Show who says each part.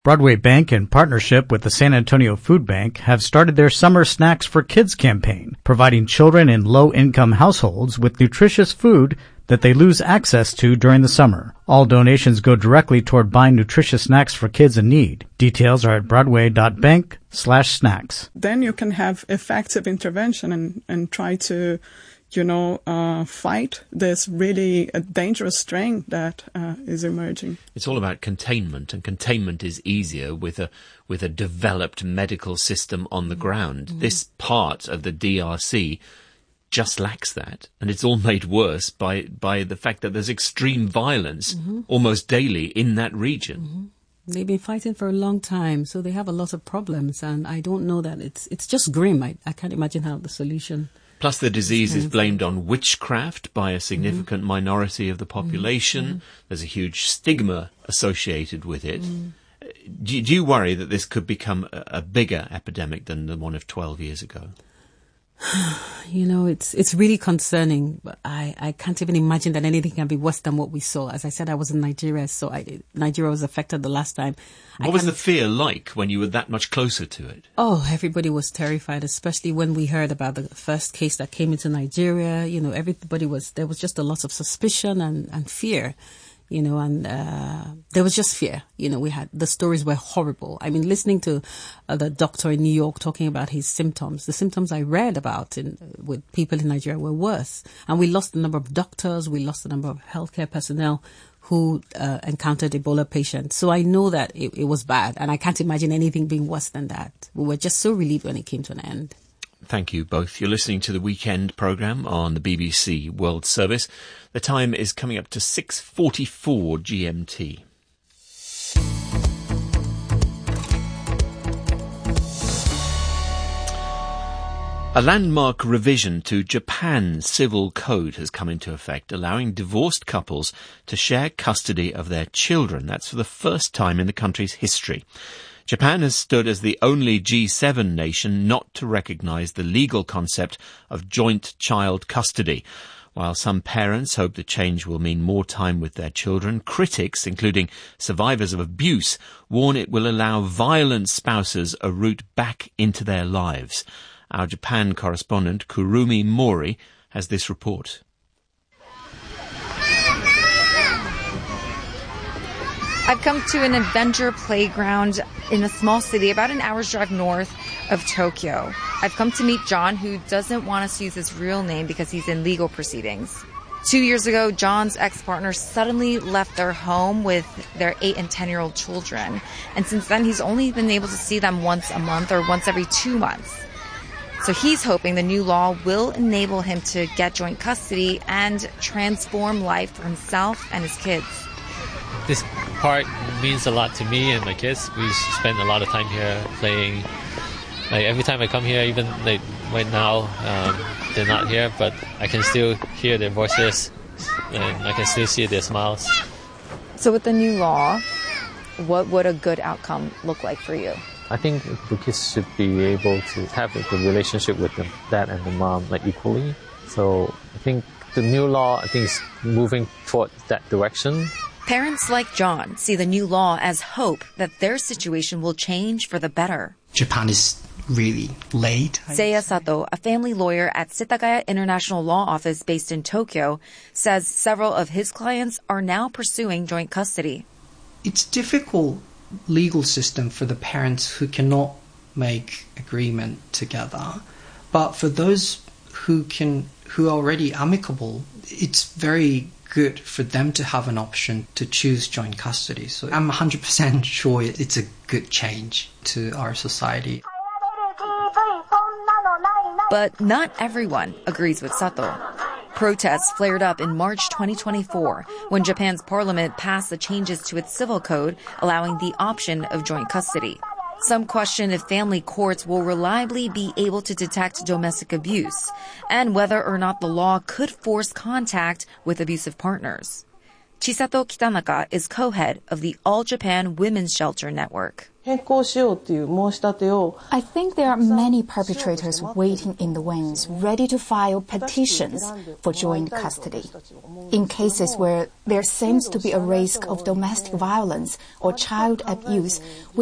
Speaker 1: Broadway Bank, in partnership with the San Antonio Food Bank, have started their Summer Snacks for Kids campaign, providing children in low-income households with nutritious food that they lose access to during the summer. All donations go directly toward buying nutritious snacks for kids in need. Details are at broadway.bank/snacks.
Speaker 2: Then you can have effective intervention and try to fight this really dangerous strain that is emerging.
Speaker 3: It's all about containment, and containment is easier with a developed medical system on the ground. Mm-hmm. This part of the DRC just lacks that, and it's all made worse by the fact that there's extreme violence almost daily in that region.
Speaker 4: Mm-hmm. They've been fighting for a long time, so they have a lot of problems, and I don't know that it's just grim. I can't imagine how the solution.
Speaker 3: Plus, the disease is blamed on witchcraft by a significant minority of the population. Mm-hmm. There's a huge stigma associated with it. Mm. Do you worry that this could become a bigger epidemic than the one of 12 years ago?
Speaker 4: It's really concerning. But I can't even imagine that anything can be worse than what we saw. As I said, I was in Nigeria, so Nigeria was affected the last time.
Speaker 3: What was the fear like when you were that much closer to it?
Speaker 4: Oh, everybody was terrified, especially when we heard about the first case that came into Nigeria. There was just a lot of suspicion and fear. There was just fear. The stories were horrible. I mean, listening to the doctor in New York talking about his symptoms, the symptoms I read about with people in Nigeria were worse. And we lost the number of doctors, we lost the number of healthcare personnel who encountered Ebola patients. So I know that it was bad, and I can't imagine anything being worse than that. We were just so relieved when it came to an end.
Speaker 3: Thank you both. You're listening to the weekend programme on the BBC World Service. The time is coming up to 6:44 GMT. A landmark revision to Japan's civil code has come into effect, allowing divorced couples to share custody of their children. That's for the first time in the country's history. Japan has stood as the only G7 nation not to recognise the legal concept of joint child custody. While some parents hope the change will mean more time with their children, critics, including survivors of abuse, warn it will allow violent spouses a route back into their lives. Our Japan correspondent, Kurumi Mori, has this report.
Speaker 5: I've come to an adventure playground in a small city about an hour's drive north of Tokyo. I've come to meet John, who doesn't want us to use his real name because he's in legal proceedings. 2 years ago, John's ex-partner suddenly left their home with their 8 and 10-year-old children. And since then, he's only been able to see them once a month or once every 2 months. So he's hoping the new law will enable him to get joint custody and transform life for himself and his kids.
Speaker 6: This part means a lot to me and my kids. We spend a lot of time here playing. Like every time I come here, even like right now, they're not here, but I can still hear their voices and I can still see their smiles.
Speaker 5: So with the new law, what would a good outcome look like for you?
Speaker 6: I think the kids should be able to have a good relationship with the dad and the mom equally. So I think the new law, is moving toward that direction.
Speaker 5: Parents like John see the new law as hope that their situation will change for the better.
Speaker 7: Japan is really late.
Speaker 5: Seiya Sato, a family lawyer at Setagaya International Law Office based in Tokyo, says several of his clients are now pursuing joint custody.
Speaker 7: It's difficult legal system for the parents who cannot make agreement together. But for those who are already amicable, it's very good for them to have an option to choose joint custody. So I'm 100% sure it's a good change to our society.
Speaker 5: But not everyone agrees with Sato. Protests flared up in March 2024 when Japan's parliament passed the changes to its civil code allowing the option of joint custody. Some question if family courts will reliably be able to detect domestic abuse and whether or not the law could force contact with abusive partners. Chisato Kitanaka is co-head of the All Japan Women's Shelter Network.
Speaker 8: I think there are many perpetrators waiting in the wings, ready to file petitions for joint custody. In cases where there seems to be a risk of domestic violence or child abuse,